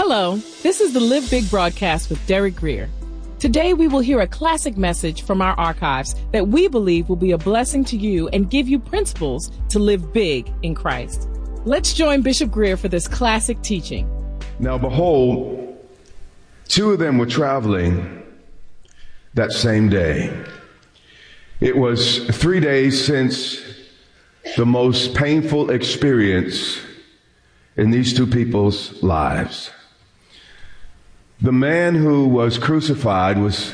Hello, this is the Live Big broadcast with Derek Grier. Today we will hear a classic message from our archives that we believe will be a blessing to you and give you principles to live big in Christ. Let's join Bishop Grier for this classic teaching. Now behold, two of them were traveling that same day. It was 3 days since the most painful experience in these two people's lives. The man who was crucified was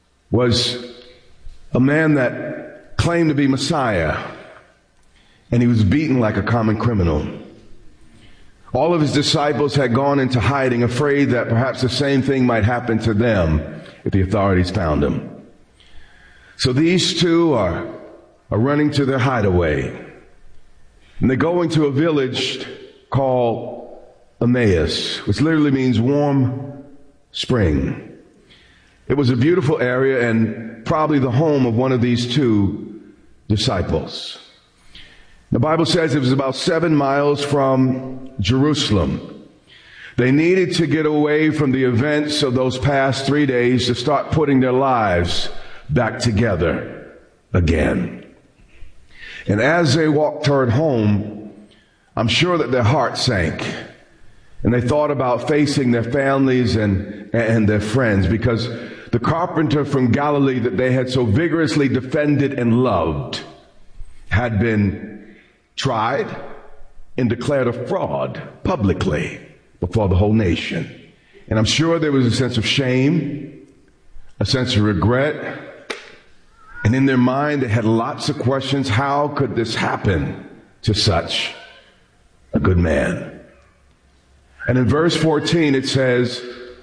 a man that claimed to be Messiah, and he was beaten like a common criminal. All of his disciples had gone into hiding, afraid that perhaps the same thing might happen to them if the authorities found him. So these two are running to their hideaway, and they go into a village called Emmaus, which literally means warm spring. It was a beautiful area and probably the home of one of these two disciples. The Bible says it was about 7 miles from Jerusalem. They needed to get away from the events of those past 3 days to start putting their lives back together again. And as they walked toward home, I'm sure that their hearts sank. And they thought about facing their families and their friends, because the carpenter from Galilee that they had so vigorously defended and loved had been tried and declared a fraud publicly before the whole nation. And I'm sure there was a sense of shame, a sense of regret. And in their mind, they had lots of questions. How could this happen to such a good man? And in verse 14, it says,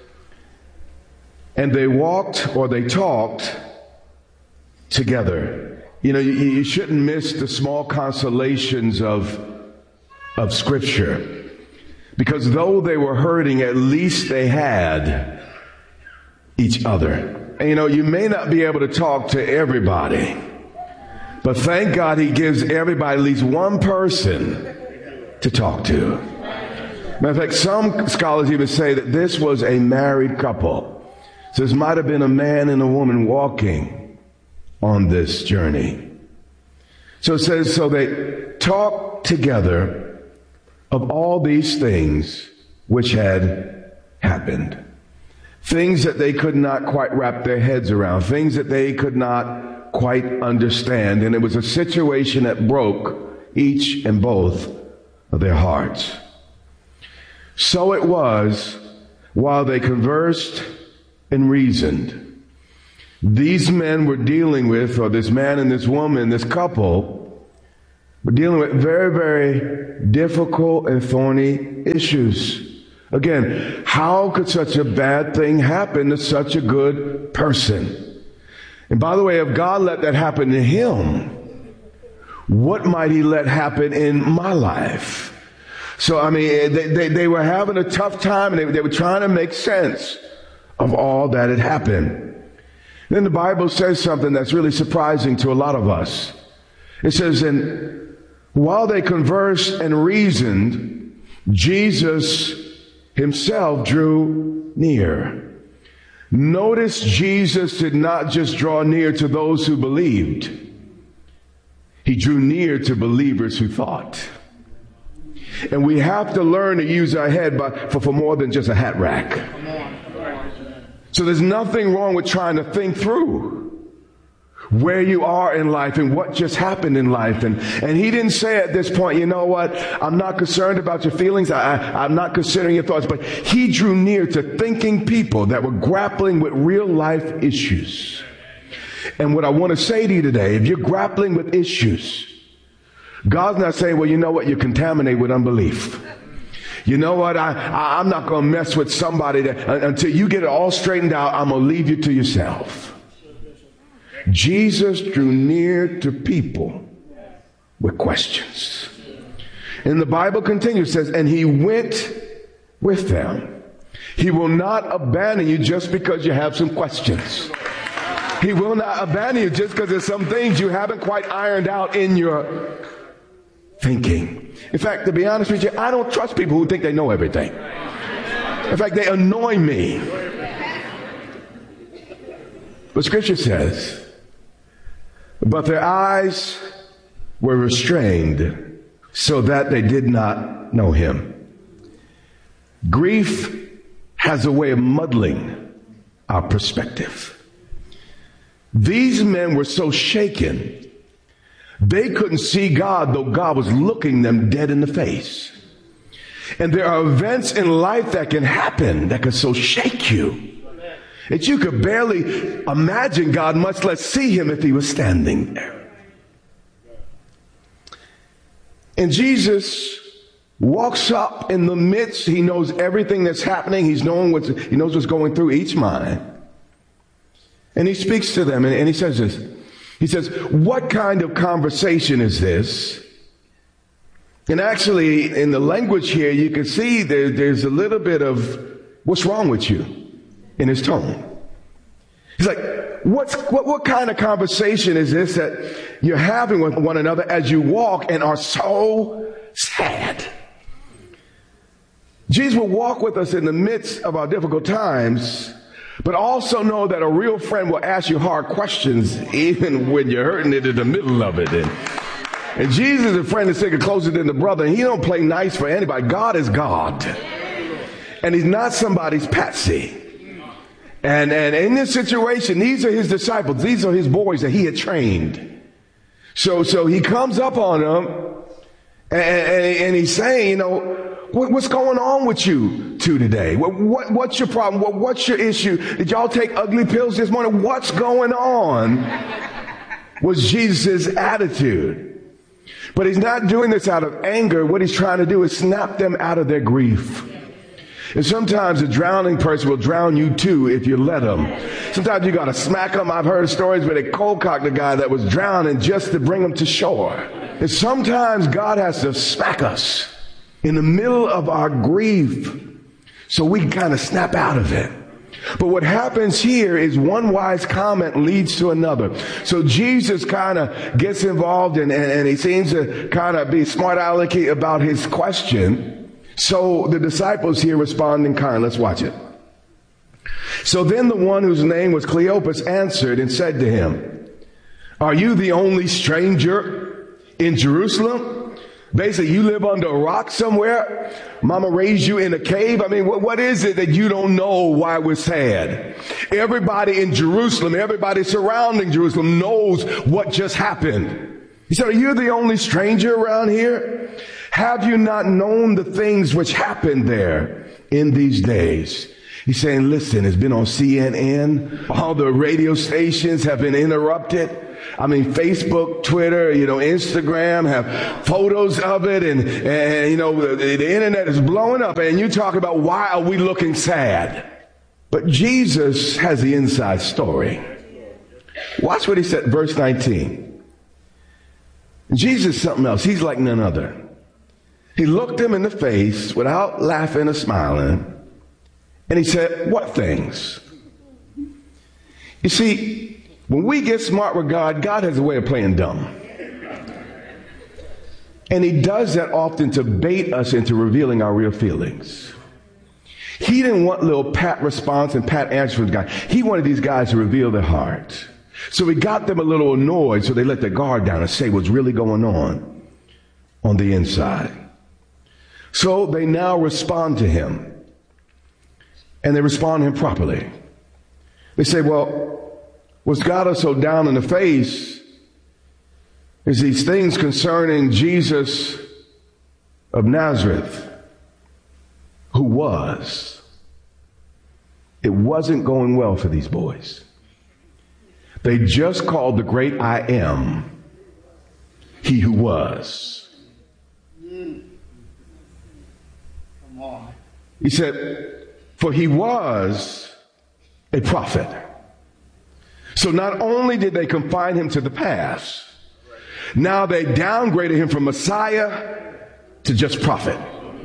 and they walked or they talked together. You know, you shouldn't miss the small consolations of Scripture. Because though they were hurting, at least they had each other. And you know, you may not be able to talk to everybody, but thank God he gives everybody at least one person to talk to. Matter of fact, some scholars even say that this was a married couple. So this might have been a man and a woman walking on this journey. So it says, so they talked together of all these things which had happened. Things that they could not quite wrap their heads around. Things that they could not quite understand. And it was a situation that broke each and both of their hearts. So it was, while they conversed and reasoned, these men were dealing with, or this man and this woman, this couple, were dealing with very, very difficult and thorny issues. Again, how could such a bad thing happen to such a good person? And by the way, if God let that happen to him, what might he let happen in my life? So, I mean, they were having a tough time, and they were trying to make sense of all that had happened. Then the Bible says something that's really surprising to a lot of us. It says, and while they conversed and reasoned, Jesus himself drew near. Notice Jesus did not just draw near to those who believed. He drew near to believers who thought. And we have to learn to use our head for more than just a hat rack. So there's nothing wrong with trying to think through where you are in life and what just happened in life. And he didn't say at this point, you know what, I'm not concerned about your feelings. I'm not considering your thoughts. But he drew near to thinking people that were grappling with real life issues. And what I want to say to you today, if you're grappling with issues, God's not saying, well, you know what, you're contaminated with unbelief. You know what, I'm not going to mess with somebody until you get it all straightened out. I'm going to leave you to yourself. Jesus drew near to people with questions. And the Bible continues, says, and he went with them. He will not abandon you just because you have some questions. He will not abandon you just because there's some things you haven't quite ironed out in your thinking. In fact, to be honest with you, I don't trust people who think they know everything. In fact, they annoy me. But Scripture says, but their eyes were restrained so that they did not know him. Grief has a way of muddling our perspective. These men were so shaken, they couldn't see God, though God was looking them dead in the face. And there are events in life that can happen that can so shake you that you could barely imagine God, much less see him if he was standing there. And Jesus walks up in the midst. He knows everything that's happening. He knows what's going through each mind. And he speaks to them and he says this. He says, what kind of conversation is this? And actually, in the language here, you can see there's a little bit of what's wrong with you in his tone. He's like, what kind of conversation is this that you're having with one another as you walk and are so sad? Jesus will walk with us in the midst of our difficult times, but also know that a real friend will ask you hard questions even when you're hurting it in the middle of it. And Jesus is a friend that's taken closer than the brother, and he don't play nice for anybody. God is God. And he's not somebody's patsy. And in this situation, these are his disciples. These are his boys that he had trained. So he comes up on them and he's saying, what's going on with you two today? What's your problem? What's your issue? Did y'all take ugly pills this morning? What's going on? Was Jesus' attitude. But he's not doing this out of anger. What he's trying to do is snap them out of their grief. And sometimes a drowning person will drown you too if you let them. Sometimes you got to smack them. I've heard stories where they cold cocked a guy that was drowning just to bring him to shore. And sometimes God has to smack us in the middle of our grief so we can kind of snap out of it. But what happens here is one wise comment leads to another. So Jesus kind of gets involved and he seems to kind of be smart alecky about his question. So the disciples here respond in kind. Let's watch it. So then the one whose name was Cleopas answered and said to him, are you the only stranger in Jerusalem? Basically, you live under a rock somewhere. Mama raised you in a cave. I mean, what is it that you don't know why we're sad? Everybody in Jerusalem, everybody surrounding Jerusalem knows what just happened. He said, are you the only stranger around here? Have you not known the things which happened there in these days? He's saying, listen, it's been on CNN. All the radio stations have been interrupted. I mean, Facebook, Twitter, Instagram have photos of it. And the internet is blowing up. And you talk about why are we looking sad? But Jesus has the inside story. Watch what he said, verse 19. Jesus is something else. He's like none other. He looked him in the face without laughing or smiling. And he said, what things? You see, when we get smart with God, God has a way of playing dumb. And he does that often to bait us into revealing our real feelings. He didn't want little pat response and pat answer from the guy. He wanted these guys to reveal their heart. So he got them a little annoyed, so they let their guard down and say what's really going on the inside. So they now respond to him. And they respond to him properly. They say, well, what's got us so down in the face is these things concerning Jesus of Nazareth, who was. It wasn't going well for these boys. They just called the great I am, he who was. He said, for he was a prophet. So not only did they confine him to the past, now they downgraded him from Messiah to just prophet.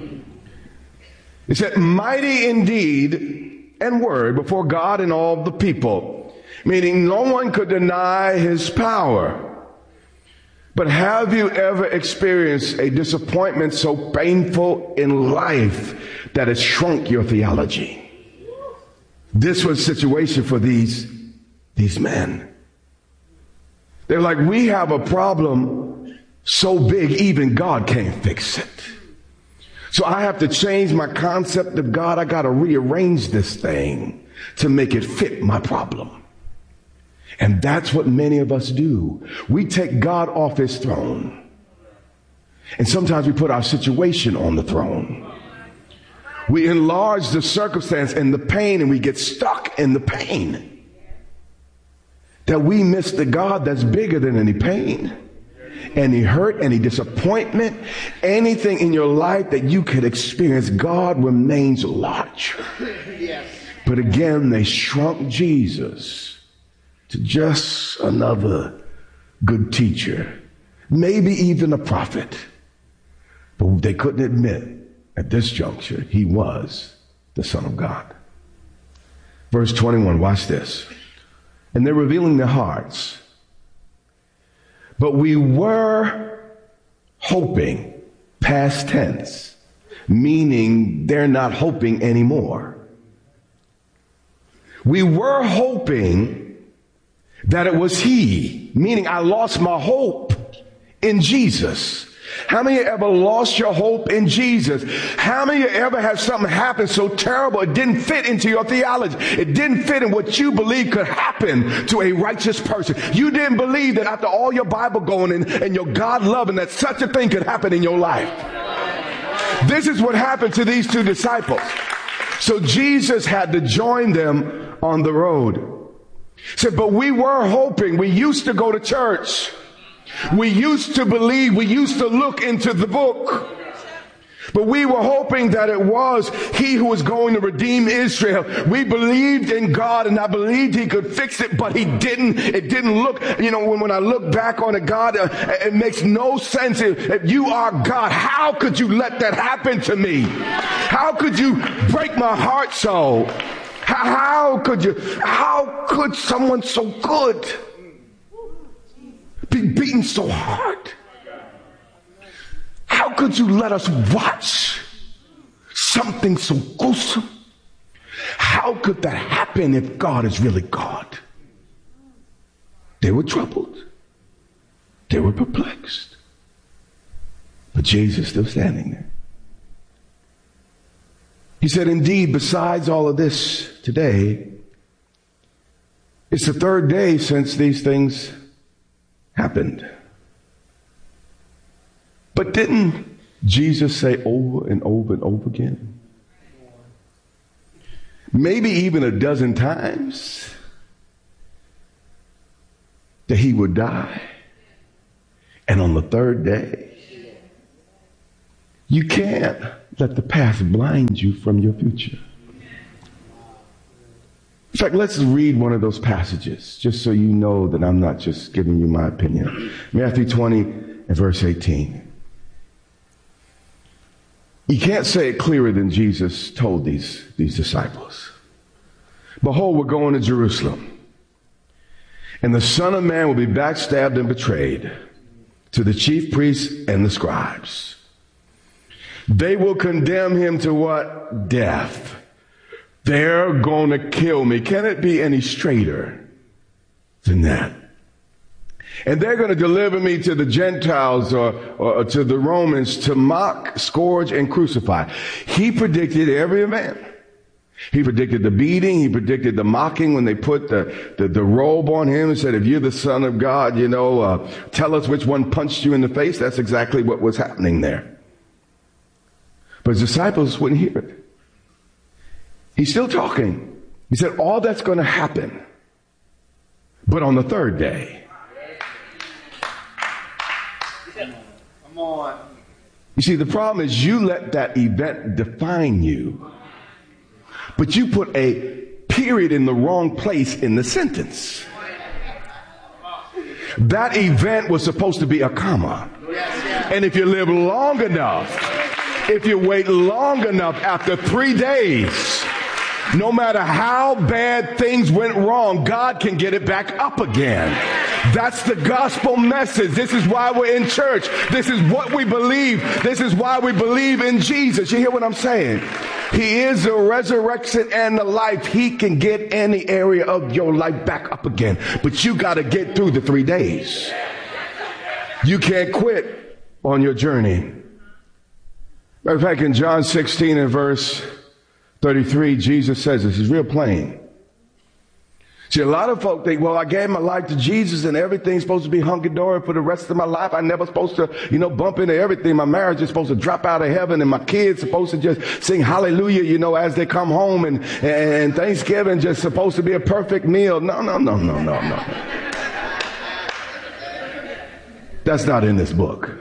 He said, mighty indeed and word before God and all the people, meaning no one could deny his power. But have you ever experienced a disappointment so painful in life that has shrunk your theology. This was a situation for these men. They're like, we have a problem so big, even God can't fix it. So I have to change my concept of God. I got to rearrange this thing to make it fit my problem. And that's what many of us do. We take God off his throne. And sometimes we put our situation on the throne. We enlarge the circumstance and the pain, and we get stuck in the pain. That we miss the God that's bigger than any pain, any hurt, any disappointment, anything in your life that you could experience. God remains larger. But again, they shrunk Jesus to just another good teacher, maybe even a prophet. But they couldn't admit at this juncture he was the Son of God. Verse 21, watch this. And they're revealing their hearts. But we were hoping, past tense, meaning they're not hoping anymore. We were hoping that it was he, meaning I lost my hope in Jesus. How many of you ever lost your hope in Jesus? How many of you ever had something happen so terrible it didn't fit into your theology? It didn't fit in what you believe could happen to a righteous person. You didn't believe that after all your Bible going and your God loving that such a thing could happen in your life. This is what happened to these two disciples. So Jesus had to join them on the road. He said, but we were hoping. We used to go to church. We used to believe, we used to look into the book, but we were hoping that it was he who was going to redeem Israel. We believed in God, and I believed he could fix it, but he didn't. It didn't look, when I look back on it, God, it makes no sense. If you are God, how could you let that happen to me? How could you break my heart so? How could someone so good be beaten so hard? How could you let us watch something so gruesome? How could that happen if God is really God? They were troubled. They were perplexed. But Jesus still standing there. He said, indeed, besides all of this today, it's the third day since these things happened. But didn't Jesus say over and over and over again? Maybe even a dozen times that he would die. And on the third day, you can't let the past blind you from your future. In fact, let's read one of those passages, just so you know that I'm not just giving you my opinion. Matthew 20 and verse 18. You can't say it clearer than Jesus told these disciples. Behold, we're going to Jerusalem, and the Son of Man will be backstabbed and betrayed to the chief priests and the scribes. They will condemn him to what? Death. They're going to kill me. Can it be any straighter than that? And they're going to deliver me to the Gentiles or to the Romans to mock, scourge, and crucify. He predicted every event. He predicted the beating. He predicted the mocking when they put the robe on him and said, if you're the Son of God, tell us which one punched you in the face. That's exactly what was happening there. But his disciples wouldn't hear it. He's still talking. He said, all that's going to happen, but on the third day. Come on. You see, the problem is you let that event define you, but you put a period in the wrong place in the sentence. That event was supposed to be a comma. And if you live long enough, if you wait long enough, after 3 days, no matter how bad things went wrong, God can get it back up again. That's the gospel message. This is why we're in church. This is what we believe. This is why we believe in Jesus. You hear what I'm saying? He is the resurrection and the life. He can get any area of your life back up again. But you got to get through the 3 days. You can't quit on your journey. Matter of fact, in John 16 and verse 33, Jesus says this. It's real plain. See, a lot of folk think, well, I gave my life to Jesus and everything's supposed to be hunky-dory for the rest of my life. I'm never supposed to, bump into everything. My marriage is supposed to drop out of heaven and my kids supposed to just sing hallelujah, as they come home and Thanksgiving just supposed to be a perfect meal. No. That's not in this book.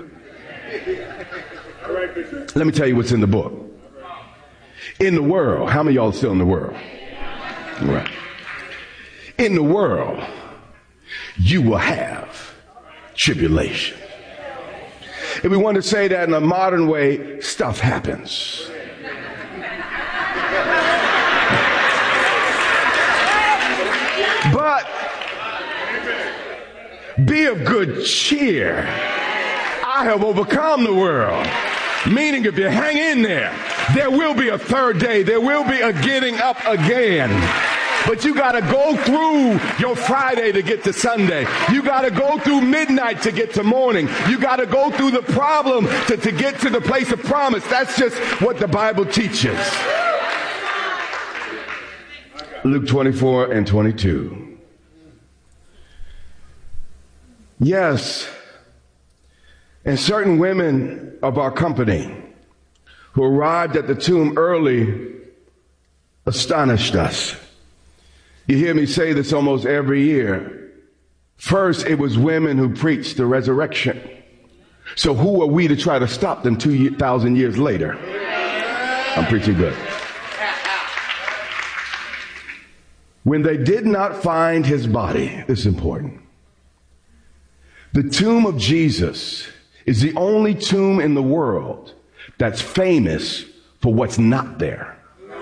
Let me tell you what's in the book. In the world, how many of y'all are still in the world? All right. In the world, you will have tribulation. If we want to say that in a modern way, stuff happens. But be of good cheer. I have overcome the world. Meaning if you hang in there will be a third day. There will be a getting up again. But you got to go through your Friday to get to Sunday. You got to go through midnight to get to morning. You got to go through the problem to get to the place of promise. That's just what the Bible teaches. Luke 24 and 22. Yes, and certain women of our company who arrived at the tomb early astonished us. You hear me say this almost every year. First, it was women who preached the resurrection. So who are we to try to stop them 2,000 years later? I'm preaching good. When they did not find his body, this is important. The tomb of Jesus is the only tomb in the world that's famous for what's not there.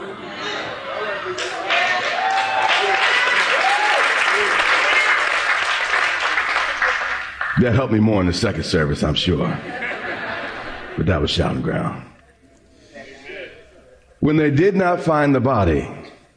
That helped me more in the second service, I'm sure. But that was shouting ground. When they did not find the body,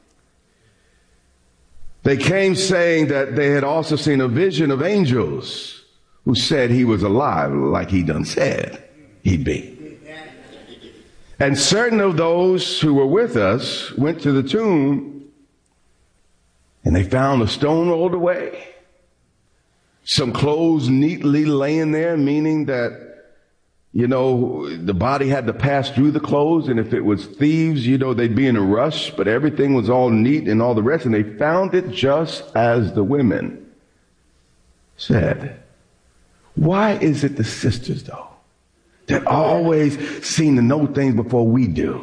they came saying that they had also seen a vision of angels who said he was alive, like he done said he'd be. And certain of those who were with us went to the tomb and they found a stone rolled away. Some clothes neatly laying there, meaning that, the body had to pass through the clothes. And if it was thieves, they'd be in a rush, but everything was all neat and all the rest. And they found it just as the women said. Why is it the sisters, though, that always seem to know things before we do?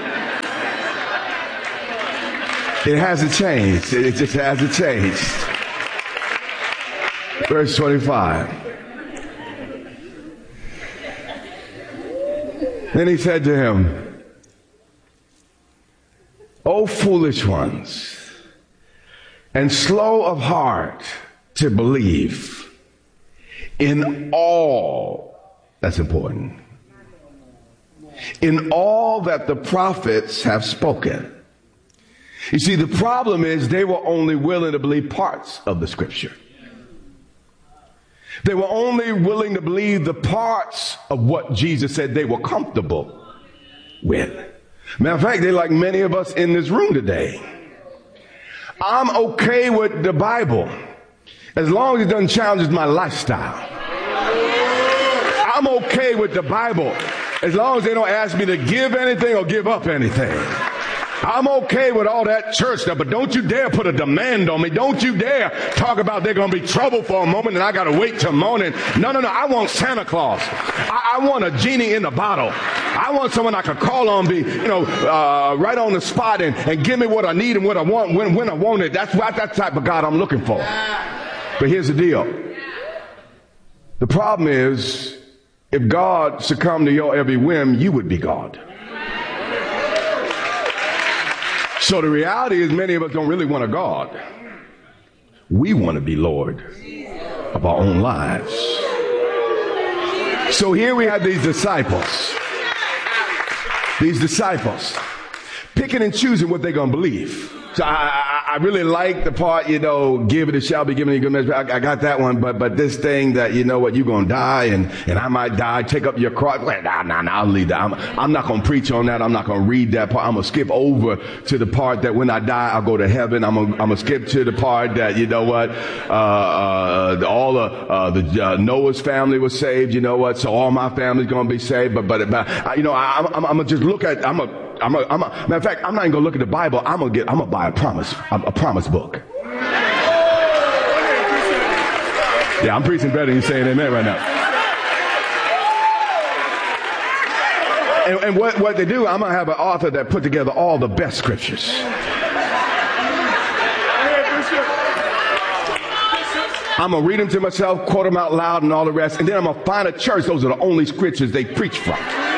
It hasn't changed. It just hasn't changed. Verse 25. Then he said to him, O foolish ones, and slow of heart to believe in all, that's important, in all that the prophets have spoken. You see, the problem is they were only willing to believe parts of the scripture. They were only willing to believe the parts of what Jesus said they were comfortable with. Matter of fact, they're like many of us in this room today. I'm okay with the Bible as long as it doesn't challenge my lifestyle. I'm okay with the Bible as long as they don't ask me to give anything or give up anything. I'm okay with all that church stuff, but don't you dare put a demand on me. Don't you dare talk about they're going to be trouble for a moment and I got to wait till morning. No. I want Santa Claus. I want a genie in the bottle. I want someone I can call on, right on the spot and give me what I need and what I want when I want it. That's that type of God I'm looking for. But here's the deal. The problem is, if God succumbed to your every whim, you would be God. So the reality is many of us don't really want a God. We want to be Lord of our own lives. So here we have these disciples. picking and choosing what they're going to believe. So I really like the part, give it shall be given in good measure. I got that one, but this thing that, you're going to die and I might die, take up your cross. Well, nah, I'll leave that. I'm not going to preach on that. I'm not going to read that part. I'm going to skip over to the part that when I die, I'll go to heaven. I'm going to skip to the part that, Noah's family was saved, so all my family's going to be saved. But I'm going to just look at, matter of fact, I'm not even going to look at the Bible. I'm going to buy a promise book. Yeah, I'm preaching better than you saying amen right now. And what they do, I'm going to have an author that put together all the best scriptures. I'm going to read them to myself, quote them out loud and all the rest. And then I'm going to find a church. Those are the only scriptures they preach from.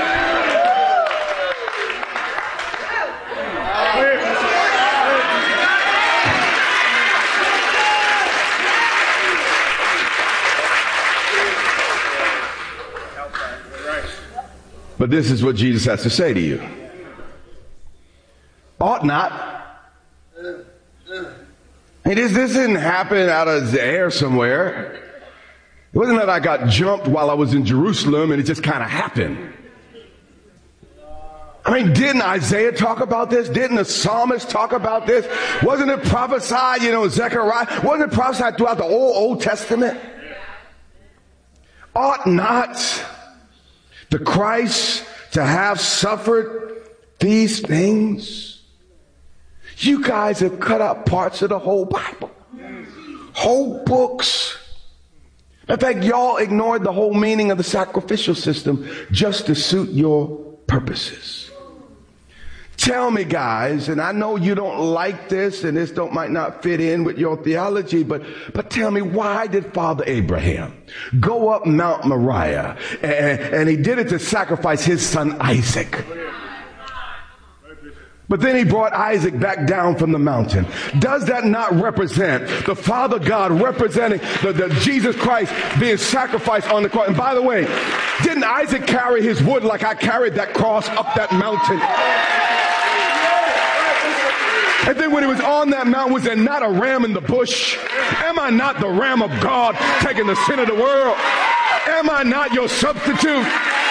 But this is what Jesus has to say to you. Ought not. Hey, this didn't happen out of the air somewhere. It wasn't that I got jumped while I was in Jerusalem and it just kind of happened. I mean, didn't Isaiah talk about this? Didn't the psalmist talk about this? Wasn't it prophesied, Zechariah? Wasn't it prophesied throughout the Old Testament? Ought not the Christ to have suffered these things? You guys have cut out parts of the whole Bible, whole books. In fact, y'all ignored the whole meaning of the sacrificial system just to suit your purposes. Tell me, guys, and I know you don't like this and this might not fit in with your theology, but tell me, why did Father Abraham go up Mount Moriah and he did it to sacrifice his son Isaac? But then he brought Isaac back down from the mountain. Does that not represent the Father God representing the Jesus Christ being sacrificed on the cross? And by the way, didn't Isaac carry his wood like I carried that cross up that mountain? And then when he was on that mountain, was there not a ram in the bush? Am I not the Lamb of God taking the sin of the world? Am I not your substitute?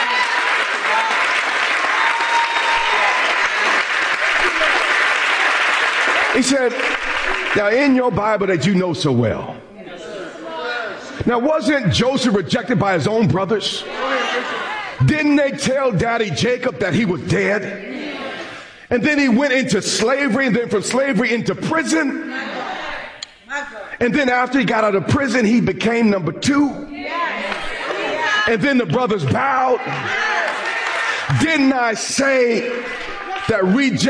He said, now in your Bible that you know so well. Now wasn't Joseph rejected by his own brothers? Didn't they tell Daddy Jacob that he was dead? And then he went into slavery, and then from slavery into prison. And then after he got out of prison, he became number 2. And then the brothers bowed. Didn't I say that rejection